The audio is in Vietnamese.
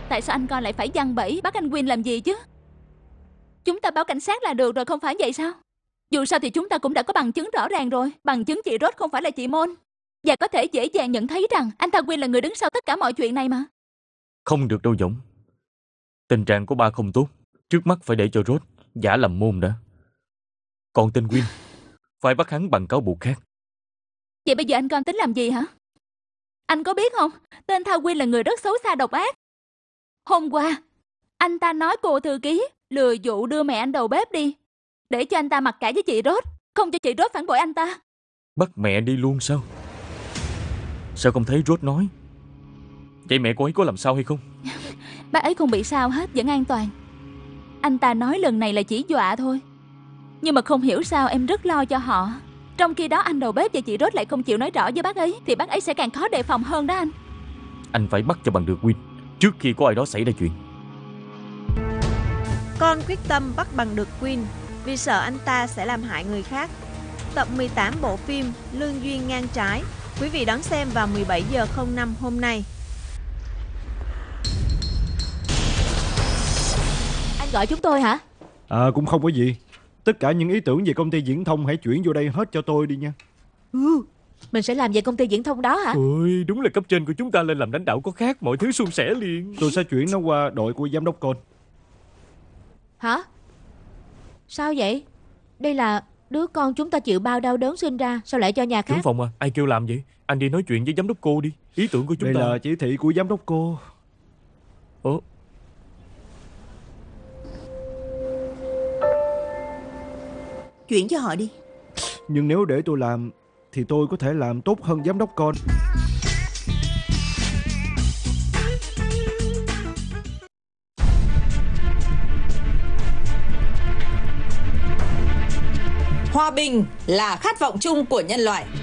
Tại sao anh con lại phải giăng bẫy bắt anh Win làm gì chứ? Chúng ta báo cảnh sát là được rồi, không phải vậy sao? Dù sao thì chúng ta cũng đã có bằng chứng rõ ràng rồi. Bằng chứng chị Rose không phải là chị Mon. Và có thể dễ dàng nhận thấy rằng anh ta Win là người đứng sau tất cả mọi chuyện này mà. Không được đâu Dũng. Tình trạng của ba không tốt. Trước mắt phải để cho Rose giả làm Mon đã. Còn tên Win phải bắt hắn bằng cáo buộc khác. Vậy bây giờ anh con tính làm gì hả? Anh có biết không, tên Tha Win là người rất xấu xa độc ác. Hôm qua anh ta nói cô thư ký lừa dụ đưa mẹ anh đầu bếp đi, để cho anh ta mặc cả với chị Rose, không cho chị Rose phản bội anh ta. Bắt mẹ đi luôn sao? Sao không thấy Rose nói? Vậy mẹ cô ấy có làm sao hay không? Bác ấy không bị sao hết, vẫn an toàn. Anh ta nói lần này là chỉ dọa thôi. Nhưng mà không hiểu sao em rất lo cho họ. Trong khi đó anh đầu bếp và chị Rose lại không chịu nói rõ với bác ấy, thì bác ấy sẽ càng khó đề phòng hơn đó anh. Anh phải bắt cho bằng được Win trước khi có ai đó xảy ra chuyện. Con quyết tâm bắt bằng được Win vì sợ anh ta sẽ làm hại người khác. Tập 18 bộ phim Lương duyên ngang trái. Quý vị đón xem vào 17:05 hôm nay. Anh gọi chúng tôi hả? Cũng không có gì. Tất cả những ý tưởng về công ty viễn thông hãy chuyển vô đây hết cho tôi đi nha. Mình sẽ làm về công ty viễn thông đó hả? Ôi, đúng là cấp trên của chúng ta lên làm lãnh đạo có khác, mọi thứ suôn sẻ liền. Tôi sẽ chuyển nó qua đội của giám đốc Con. Hả? Sao vậy? Đây là đứa con chúng ta chịu bao đau đớn sinh ra, sao lại cho nhà khác? Trưởng phòng à, ai kêu làm vậy? Anh đi nói chuyện với giám đốc cô đi. Ý tưởng của chúng Đây ta là chỉ thị của giám đốc cô. Ủa? Chuyển cho họ đi. Nhưng nếu để tôi làm thì tôi có thể làm tốt hơn giám đốc Con. Hòa bình là khát vọng chung của nhân loại.